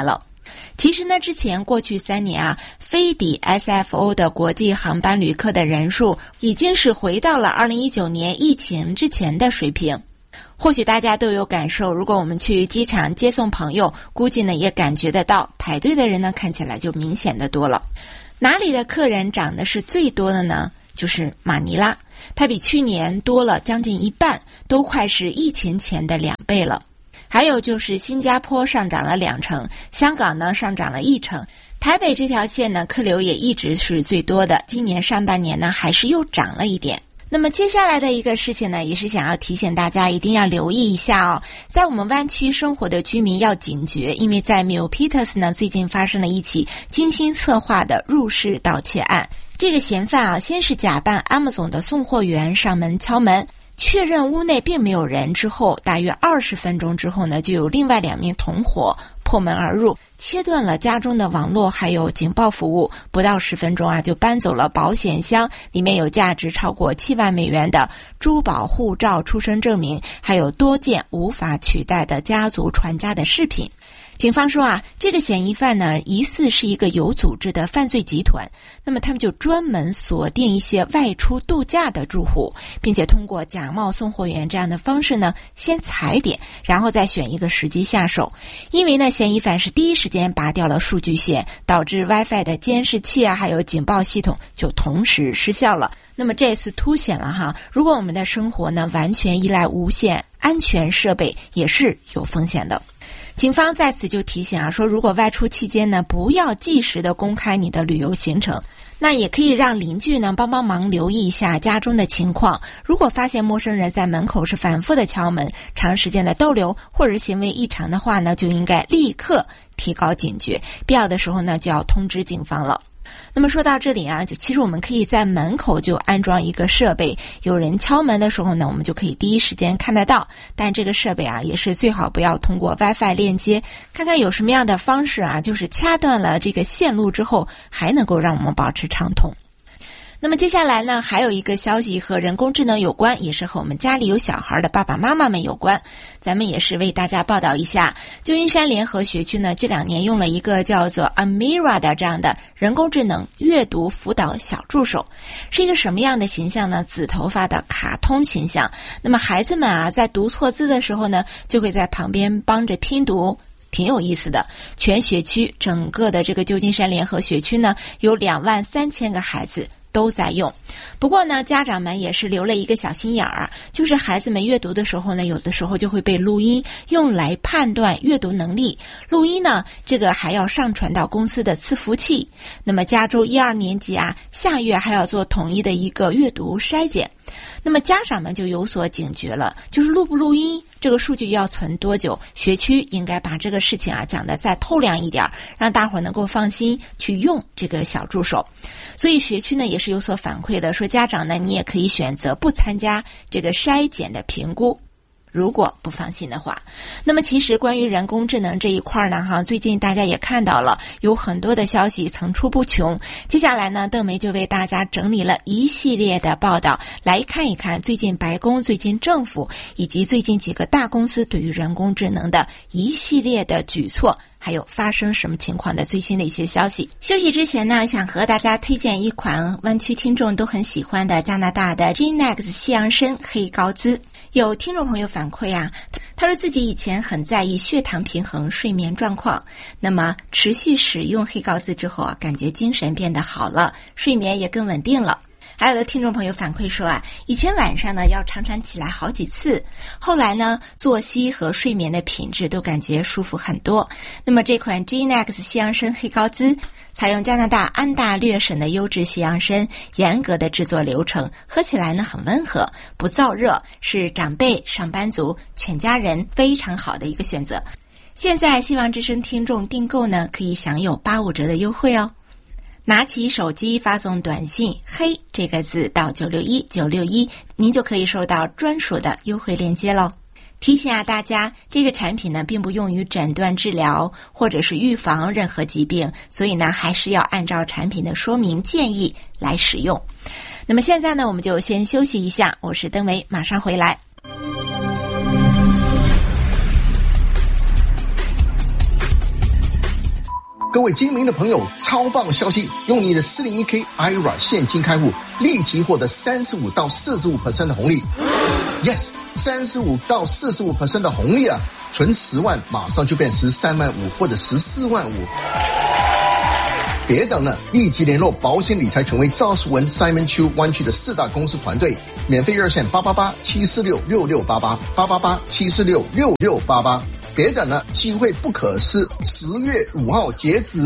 其实呢，之前过去三年啊，飞抵 S F O 的国际航班旅客的人数已经是回到了二零一九年疫情之前的水平。或许大家都有感受，如果我们去机场接送朋友，估计呢也感觉得到，排队的人呢看起来就明显的多了。哪里的客人涨的是最多的呢？就是马尼拉，它比去年多了将近一半，都快是疫情前的两倍了。还有就是新加坡上涨了两成，香港呢上涨了一成，台北这条线呢客流也一直是最多的，今年上半年呢还是又涨了一点。那么接下来的一个事情呢，也是想要提醒大家一定要留意一下哦，在我们湾区生活的居民要警觉，因为在 Milpitas 呢最近发生了一起精心策划的入室盗窃案。这个嫌犯啊，先是假扮 Amazon 的送货员上门敲门，确认屋内并没有人之后，大约二十分钟之后呢，就有另外两名同伙破门而入，切断了家中的网络还有警报服务，不到十分钟啊，就搬走了保险箱，里面有价值超过七万美元的珠宝、护照、出生证明，还有多件无法取代的家族传家的饰品。警方说啊，这个嫌疑犯呢，疑似是一个有组织的犯罪集团。那么他们就专门锁定一些外出度假的住户，并且通过假冒送货员这样的方式呢，先踩点，然后再选一个时机下手。因为呢，嫌疑犯是第一时间拔掉了数据线，导致 WiFi 的监视器啊，还有警报系统就同时失效了。那么这次凸显了哈，如果我们的生活呢完全依赖无线安全设备，也是有风险的。警方在此就提醒啊，说如果外出期间呢，不要即时的公开你的旅游行程，那也可以让邻居呢帮帮忙留意一下家中的情况。如果发现陌生人在门口是反复的敲门、长时间的逗留或者行为异常的话呢，就应该立刻提高警觉，必要的时候呢就要通知警方了。那么说到这里啊，就其实我们可以在门口就安装一个设备，有人敲门的时候呢，我们就可以第一时间看得到。但这个设备啊，也是最好不要通过 WiFi 链接，看看有什么样的方式啊，就是掐断了这个线路之后，还能够让我们保持畅通。那么接下来呢，还有一个消息和人工智能有关，也是和我们家里有小孩的爸爸妈妈们有关。咱们也是为大家报道一下，旧金山联合学区呢，这两年用了一个叫做 Amira 的这样的人工智能阅读辅导小助手。是一个什么样的形象呢？紫头发的卡通形象。那么孩子们啊，在读错字的时候呢，就会在旁边帮着拼读，挺有意思的。全学区整个的这个旧金山联合学区呢，有两万三千个孩子都在用。不过呢，家长们也是留了一个小心眼儿，就是孩子们阅读的时候呢，有的时候就会被录音，用来判断阅读能力。录音呢，这个还要上传到公司的伺服器。那么加州一二年级啊，下月还要做统一的一个阅读筛检。那么家长们就有所警觉了，就是录不录音，这个数据要存多久，学区应该把这个事情啊讲得再透亮一点，让大伙儿能够放心去用这个小助手。所以学区呢也是有所反馈的，说家长呢你也可以选择不参加这个筛检的评估，如果不放心的话。那么其实关于人工智能这一块呢，哈，最近大家也看到了，有很多的消息层出不穷。接下来呢，邓梅就为大家整理了一系列的报道，来看一看最近白宫、最近政府以及最近几个大公司对于人工智能的一系列的举措，还有发生什么情况的最新的一些消息。休息之前呢，想和大家推荐一款湾区听众都很喜欢的加拿大的 Genex 西洋参黑高滋。有听众朋友反馈啊，他说自己以前很在意血糖平衡、睡眠状况，那么持续使用黑高滋之后啊，感觉精神变得好了，睡眠也更稳定了。还有的听众朋友反馈说啊，以前晚上呢要常常起来好几次，后来呢作息和睡眠的品质都感觉舒服很多。那么这款 Genex 西洋参黑高滋采用加拿大安大略省的优质西洋参，严格的制作流程，喝起来呢很温和，不燥热，是长辈、上班族、全家人非常好的一个选择。现在希望之声听众订购呢，可以享有八五折的优惠哦。拿起手机发送短信黑这个字到九六一九六一，您就可以收到专属的优惠链接咯。提醒啊大家，这个产品呢并不用于诊断治疗或者是预防任何疾病，所以呢还是要按照产品的说明建议来使用。那么现在呢我们就先休息一下，我是登维，马上回来。 各位精明的朋友，超棒消息！用你的四零一 K I R A 现金开户，立即获得三十五到四十五 percent 的红利。Yes， 三十五到四十五 percent 的红利啊！存十万，马上就变十三万五或者十四万五。别等了，立即联络保险理财权威赵世文 Simon Chu 湾区的四大公司团队，免费热线八八八七四六六六八八八八八七四六六六八八。别等了，机会不可失，十月五号截止。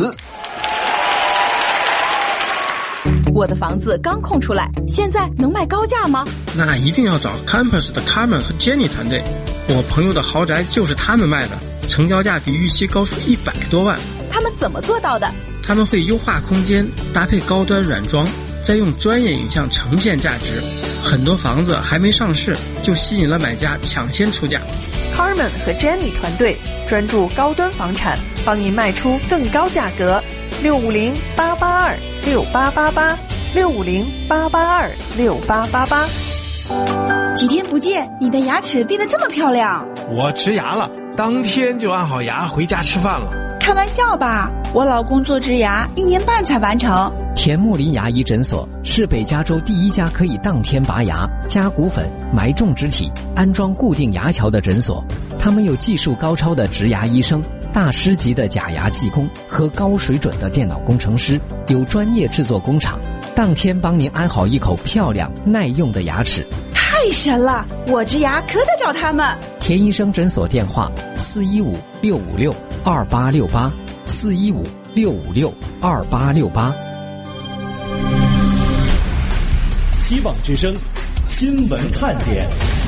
我的房子刚空出来，现在能卖高价吗？ 那一定要找 Campus 的 Carmen 和 Jenny 团队，我朋友的豪宅就是他们卖的，成交价比预期高出一百多万。 他们怎么做到的？ 他们会优化空间，搭配高端软装，再用专业影像呈现价值。很多房子还没上市，就吸引了买家抢先出价。 Carmen 和 Jenny 团队专注高端房产，帮您卖出更高价格。六五零八八二六八八八，六五零八八二六八八八。 几天不见，你的牙齿变得这么漂亮。 我植牙了，当天就安好牙回家吃饭了。 开玩笑吧，我老公做植牙一年半才完成。 田木林牙医诊所是北加州第一家可以当天拔牙、加骨粉、埋种植体、安装固定牙桥的诊所。他们有技术高超的植牙医生、大师级的假牙技工和高水准的电脑工程师，有专业制作工厂，当天帮您安好一口漂亮耐用的牙齿。 太神了，我植牙可得找他们。 田医生诊所电话：四一五六五六二八六八，四一五六五六二八六八。 希望之声新闻看点。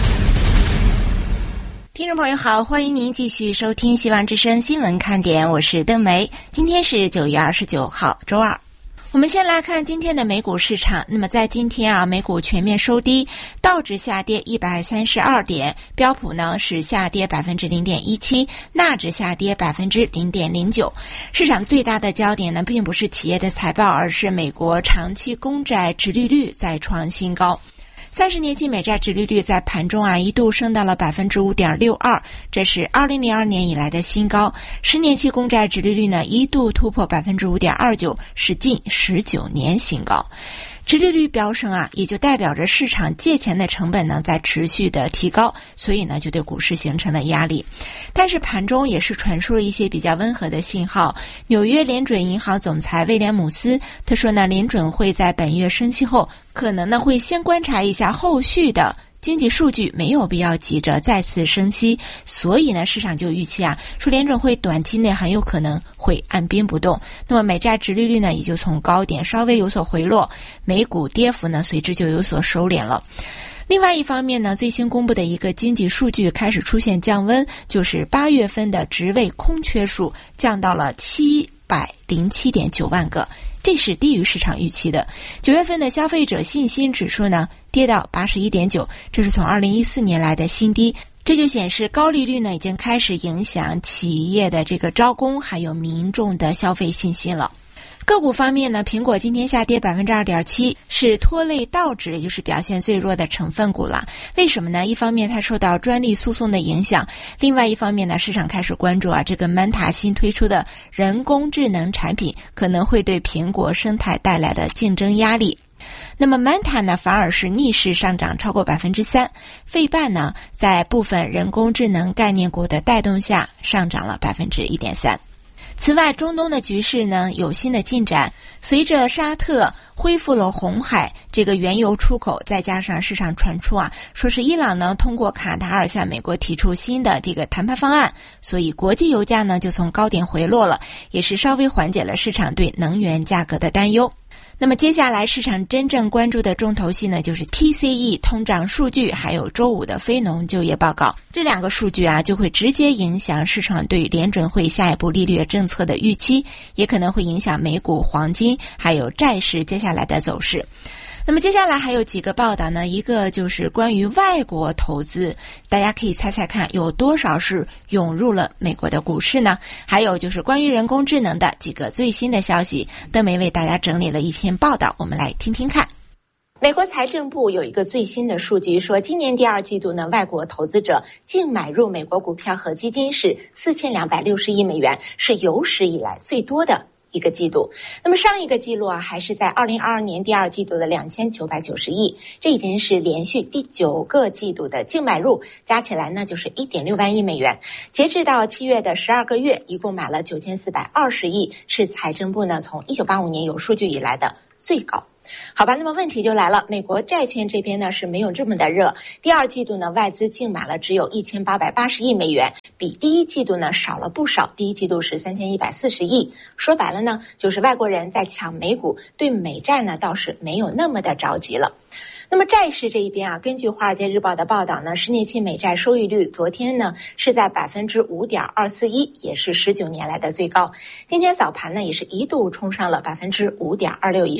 听众朋友好，欢迎您继续收听希望之声新闻看点，我是邓梅。今天是九月二十九号，周二。我们先来看今天的美股市场。那么在今天啊，美股全面收低，道指下跌一百三十二点，标普呢是下跌百分之零点一七，纳指下跌百分之零点零九。市场最大的焦点呢，并不是企业的财报，而是美国长期公债殖利率再创新高。三十年期美债殖利率在盘中啊一度升到了百分之五点六二，这是二零零二年以来的新高。十年期公债殖利率呢一度突破百分之五点二九，是近十九年新高。殖利率飙升啊，也就代表着市场借钱的成本呢在持续的提高，所以呢就对股市形成了压力。但是盘中也是传输了一些比较温和的信号。纽约联准银行总裁威廉姆斯他说呢，联准会在本月升息后，可能呢会先观察一下后续的经济数据，没有必要急着再次升息，所以呢，市场就预期啊，说联准会短期内很有可能会按兵不动。那么美债殖利率呢，也就从高点稍微有所回落，美股跌幅呢随之就有所收敛了。另外一方面呢，最新公布的一个经济数据开始出现降温，就是八月份的职位空缺数降到了七百零七点九万个。这是低于市场预期的。九月份的消费者信心指数呢跌到 八十一点九， 这是从二零一四年来的新低。这就显示高利率呢已经开始影响企业的这个招工还有民众的消费信心了。个股方面呢，苹果今天下跌 百分之二点七， 是拖累道指，也就是表现最弱的成分股了。为什么呢？一方面它受到专利诉讼的影响，另外一方面呢，市场开始关注啊，这个 Meta 新推出的人工智能产品可能会对苹果生态带来的竞争压力。那么 Meta 呢反而是逆势上涨超过 百分之三， 费半呢在部分人工智能概念股的带动下上涨了 百分之一点三。此外，中东的局势呢有新的进展，随着沙特恢复了红海这个原油出口，再加上市场传出啊，说是伊朗呢通过卡塔尔向美国提出新的这个谈判方案，所以国际油价呢就从高点回落了，也是稍微缓解了市场对能源价格的担忧。那么接下来市场真正关注的重头戏呢，就是 P C E 通胀数据，还有周五的非农就业报告。这两个数据啊，就会直接影响市场对联准会下一步利率政策的预期，也可能会影响美股、黄金还有债市接下来的走势。那么接下来还有几个报道呢，一个就是关于外国投资，大家可以猜猜看有多少是涌入了美国的股市呢？还有就是关于人工智能的几个最新的消息，邓梅为大家整理了一篇报道，我们来听听看。美国财政部有一个最新的数据说，今年第二季度呢，外国投资者净买入美国股票和基金是四千两百六十亿美元，是有史以来最多的一个季度。那么上一个记录啊，还是在二零二二年第二季度的两千九百九十亿，这已经是连续第九个季度的净买入，加起来呢就是一点六万亿美元。截至到七月的十二个月，一共买了九千四百二十亿，是财政部呢从一九八五年有数据以来的最高。好吧，那么问题就来了，美国债券这边呢是没有这么的热，第二季度呢外资净买了只有一千八百八十亿美元，比第一季度呢少了不少，第一季度是三千一百四十亿。说白了呢，就是外国人在抢美股，对美债呢倒是没有那么的着急了。那么债市这一边啊，根据《华尔街日报》的报道呢，十年期美债收益率昨天呢是在百分之五点二四一，也是十九年来的最高。今天早盘呢也是一度冲上了百分之五点二六以